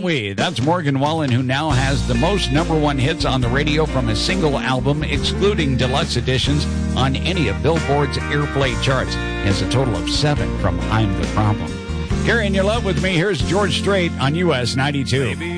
we? That's Morgan Wallen, who now has the most number one hits on the radio from a single album, excluding deluxe editions, on any of Billboard's airplay charts. He has a total of 7 from I'm the Problem. Carrying your love with me, here's George Strait on US 92.